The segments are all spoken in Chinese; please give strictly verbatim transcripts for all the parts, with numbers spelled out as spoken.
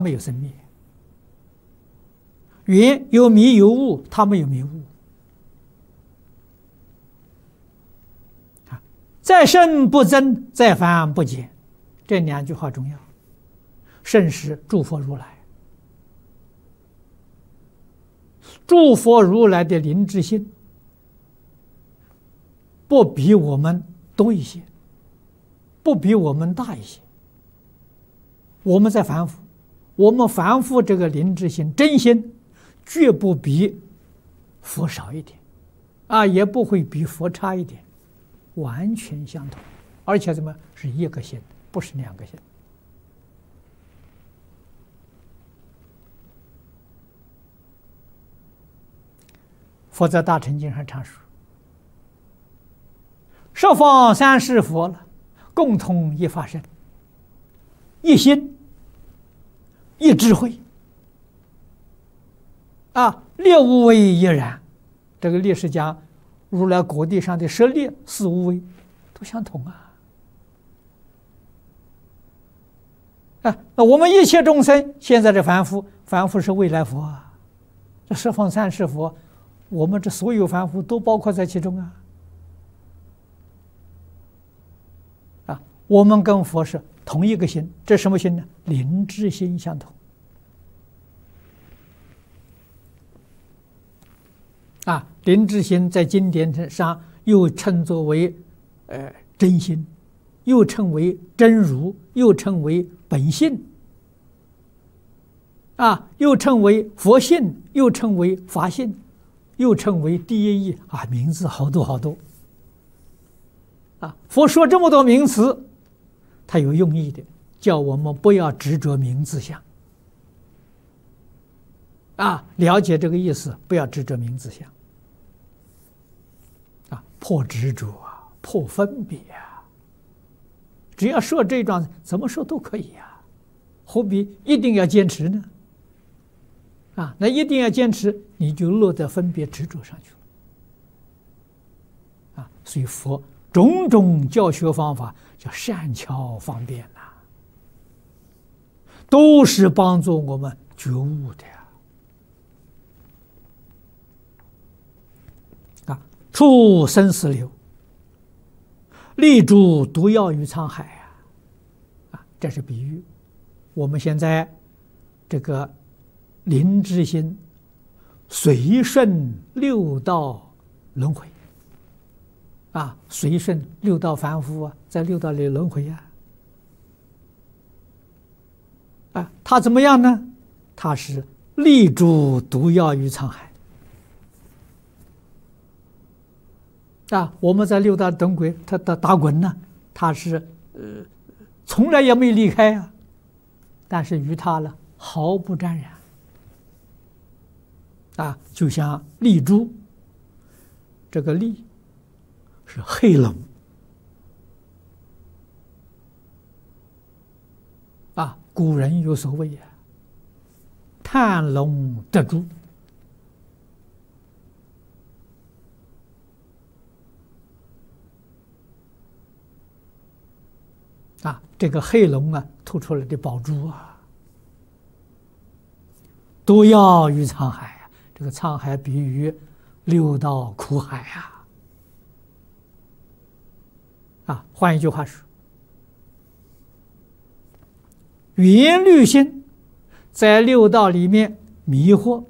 没有生灭，云有迷有悟，它没有迷悟。啊，在圣不增，在凡不减，这两句话重要。圣是诸佛如来，诸佛如来的灵智心不比我们多一些，不比我们大一些。我们在凡夫，我们凡夫这个灵智心真心绝不比佛少一点，啊，也不会比佛差一点，完全相同，而且怎么是一个心，不是两个心。佛在大乘经上阐述，十方三世佛了，共同一法身，一心，一智慧，啊，列无为亦然。这个列是讲如来果地上的十列四无为都相同啊。啊，那我们一切众生现在的凡夫，凡夫是未来佛啊，这十方三世佛，我们这所有凡夫都包括在其中啊。啊，我们跟佛是同一个心，这什么心呢？灵智心相同。啊，灵智心在经典上又称作为呃真心，又称为真如，又称为本性，啊，又称为佛性，又称为法性，又称为第一义啊，名字好多好多。啊，佛说这么多名词，他有用意的，叫我们不要执着名字相。啊，了解这个意思，不要执着名字相。啊，破执着啊，破分别啊。只要说这一段，怎么说都可以呀、啊，何必一定要坚持呢？啊，那一定要坚持，你就落在分别执着上去了。啊，所以佛种种教学方法叫善巧方便呐、啊，都是帮助我们觉悟的呀。啊，出生死流，立诸毒药于沧海啊！啊，这是比喻。我们现在这个灵智心随顺六道轮回啊，随顺六道凡夫啊，在六道里轮回呀、啊。啊，他怎么样呢？他是立诸毒药于沧海。啊，我们在六道轮回，他打打滚呢，他是呃，从来也没离开啊，但是与他呢毫不沾染。啊，就像立珠，这个立是黑龙啊，古人有所谓啊，探龙得珠。啊，这个黑龙啊，吐出来的宝珠啊，毒药于沧海啊，这个沧海比喻六道苦海啊。啊，换一句话说，缘虑心在六道里面迷惑，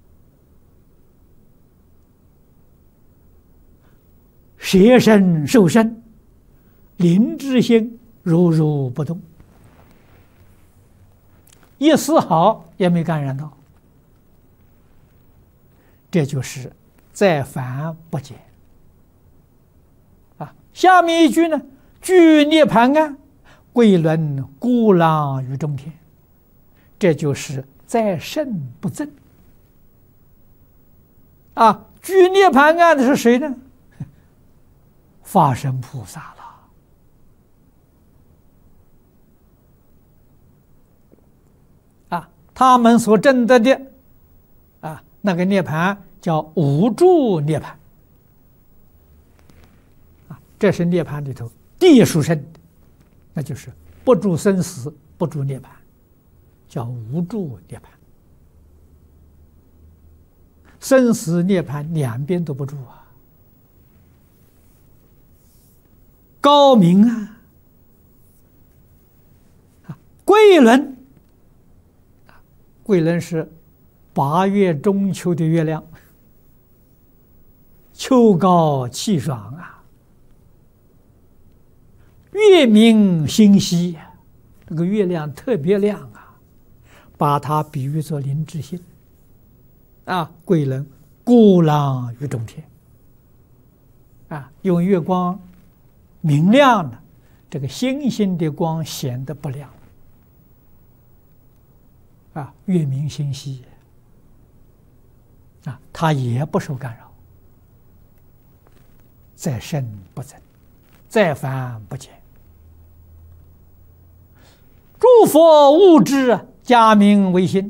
舍身受身，灵智心如如不动，一丝毫也没感染到，这就是在凡不减啊。下面一句呢，具涅盘岸，贵轮孤狼于中天，这就是在圣不增啊。具涅盘岸的是谁呢？法身菩萨了。他们所证得的啊，那个涅槃叫无住涅槃啊，这是涅槃里头第一殊胜的，那就是不住生死，不住涅槃， 叫无住涅槃。生死涅槃两边都不住啊，高明啊！啊，桂轮，桂轮是八月中秋的月亮，秋高气爽啊，月明星稀，这个月亮特别亮啊，把它比喻作灵智心。啊，贵人孤朗于中天，啊，用月光明亮了，这个星星的光显得不亮，啊，月明星稀，啊，它也不受干扰，再生不增，再繁不减。诸佛物质，假名为心。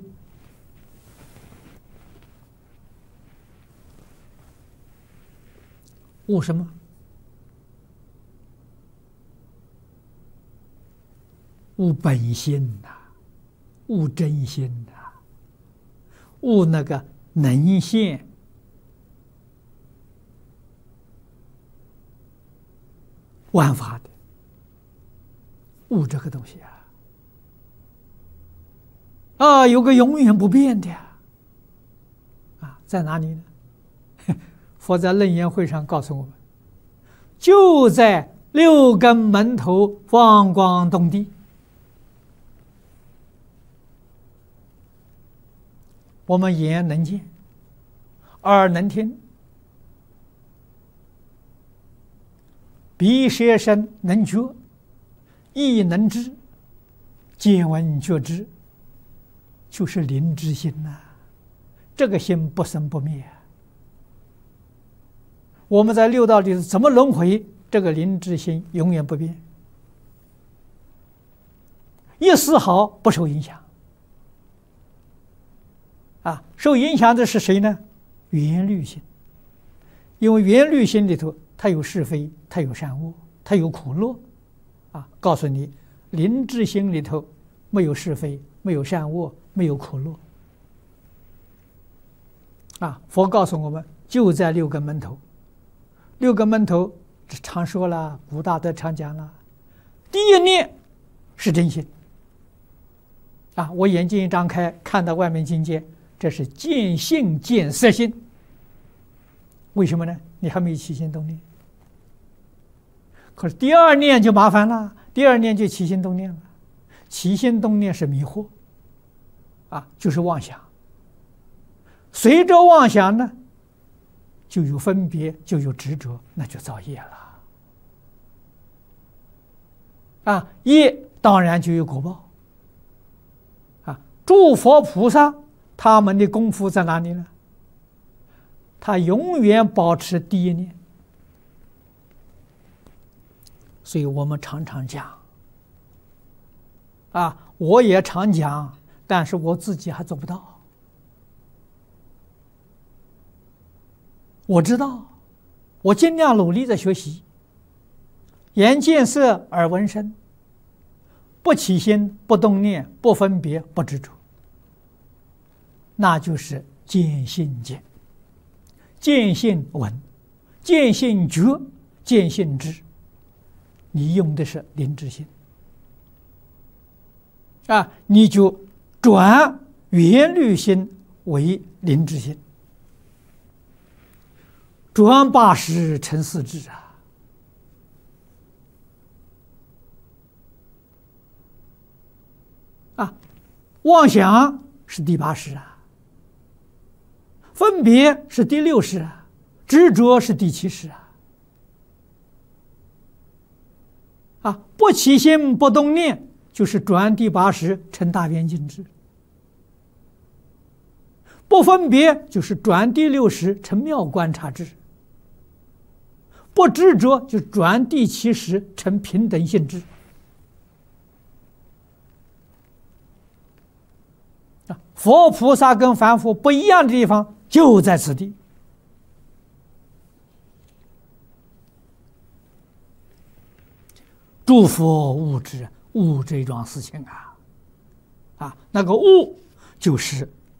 悟什么？悟本心呐、啊，悟真心呐、啊，悟那个能现万法的，悟这个东西啊，啊，有个永远不变的啊，啊，在哪里呢？佛在楞严会上告诉我们，就在六根门头放光动地。我们眼能见，耳能听，鼻舌身能觉，意能知，见闻觉知，就是灵知心呐、啊。这个心不生不灭、啊。我们在六道里怎么轮回？这个灵知心永远不变，一丝毫不受影响。啊，受影响的是谁呢？缘虑心。因为缘虑心里头，它有是非，它有善恶，它有苦乐。啊，告诉你，灵知心里头没有是非，没有善恶，没有苦乐。啊，佛告诉我们，就在六根门头。六个门头常说了，古大德常讲了，第一念是真心啊！我眼睛一张开，看到外面境界，这是见性见色心。为什么呢？你还没有起心动念。可是第二念就麻烦了，第二念就起心动念了。起心动念是迷惑啊，就是妄想。随着妄想呢，就有分别，就有执着，那就造业了。啊，业当然就有果报。啊，诸佛菩萨他们的功夫在哪里呢？他永远保持第一念。所以我们常常讲，啊，我也常讲，但是我自己还做不到。我知道，我尽量努力在学习。眼见色，耳闻声，不起心，不动念，不分别，不执着，那就是见性见。见性闻，见性觉，见性知。你用的是灵知心啊，你就转缘虑心为灵知心。转八识成四智啊！啊，妄想是第八识啊，分别是第六识啊，执着是第七识啊。啊，不起心不动念，就是转第八识成大圆镜智；不分别，就是转第六识成妙观察智。不执着，就转第七识成平等性质。啊，佛菩萨跟凡夫不一样的地方就在此地。诸佛悟知悟这桩事情啊， 啊，那个物就是